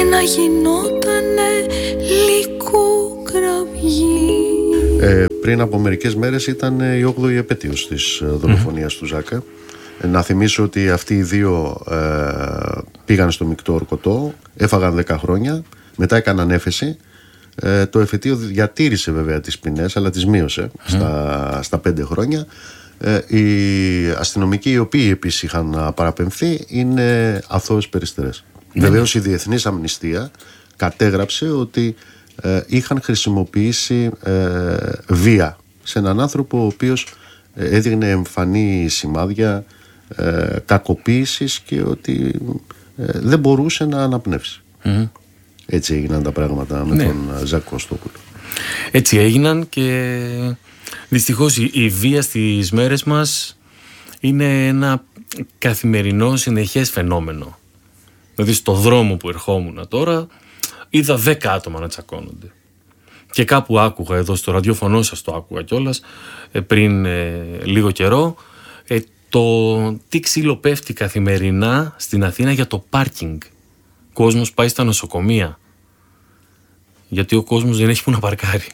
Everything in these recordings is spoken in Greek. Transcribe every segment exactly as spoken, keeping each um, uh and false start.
να γινότανε λύκου κραυγή. Ε, πριν από μερικές μέρες ήταν η όγδοη επέτειος της δολοφονίας mm. του Ζάκα. Ε, να θυμίσω ότι αυτοί οι δύο ε, πήγαν στο μεικτό ορκωτό, έφαγαν δέκα χρόνια, μετά έκαναν έφεση. Ε, το εφετείο διατήρησε βέβαια τις ποινές, αλλά τις μείωσε mm. στα, στα πέντε χρόνια. Ε, οι αστυνομικοί οι οποίοι επίσης είχαν παραπεμφθεί είναι αθώες περιστερές. Mm. Βεβαίως η Διεθνής Αμνηστία κατέγραψε ότι ε, είχαν χρησιμοποιήσει ε, βία σε έναν άνθρωπο ο οποίος ε, έδειχνε εμφανή σημάδια ε, κακοποίησης και ότι ε, δεν μπορούσε να αναπνεύσει. Mm. Έτσι έγιναν τα πράγματα με ναι. τον Ζακ Κωστόπουλο. Έτσι έγιναν και δυστυχώς η, η βία στις μέρες μας είναι ένα καθημερινό συνεχές φαινόμενο. Δηλαδή στο δρόμο που ερχόμουν τώρα είδα δέκα άτομα να τσακώνονται. Και κάπου άκουγα εδώ στο ραδιόφωνο σας, το άκουγα κιόλας ε, πριν ε, λίγο καιρό, ε, το τι ξύλο πέφτει καθημερινά στην Αθήνα για το πάρκινγκ. Κόσμος πάει στα νοσοκομεία γιατί ο κόσμος δεν έχει που να παρκάρει.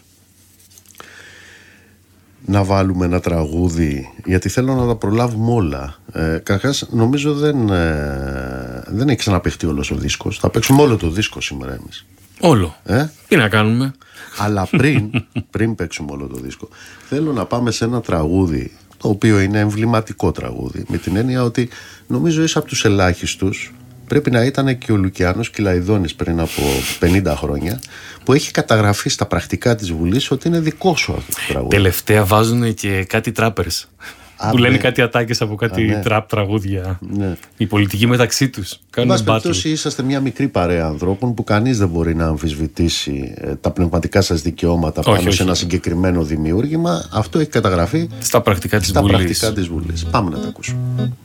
Να βάλουμε ένα τραγούδι, γιατί θέλω να τα προλάβουμε όλα. Ε, Καταρχάς νομίζω δεν, ε, δεν έχει ξαναπαιχτεί όλος ο δίσκος. Θα παίξουμε όλο το δίσκο σήμερα εμείς. Όλο. Ε? Τι να κάνουμε. Αλλά πριν, πριν παίξουμε όλο το δίσκο, θέλω να πάμε σε ένα τραγούδι το οποίο είναι εμβληματικό τραγούδι, με την έννοια ότι νομίζω είσαι από τους ελάχιστους. Πρέπει να ήταν και ο Λουκιάνος Κυλαϊδόνης πριν από πενήντα χρόνια, που έχει καταγραφεί στα πρακτικά της Βουλής ότι είναι δικό σου αυτό το τραγούδι. Τελευταία βάζουν και κάτι τράπερς που λένε κάτι ατάκες από κάτι ναι. τραπ τραγούδια. Ναι. Οι πολιτικοί μεταξύ τους κάνουν battle. Περιπτώσει, είσαστε μια μικρή παρέα ανθρώπων που κανείς δεν μπορεί να αμφισβητήσει ε, τα πνευματικά σας δικαιώματα όχι, πάνω όχι. σε ένα συγκεκριμένο δημιούργημα. Αυτό έχει καταγραφεί στα πρακτικά της στα Βουλής. Πρακτικά της Βουλής. Πάμε να τα ακούσουμε.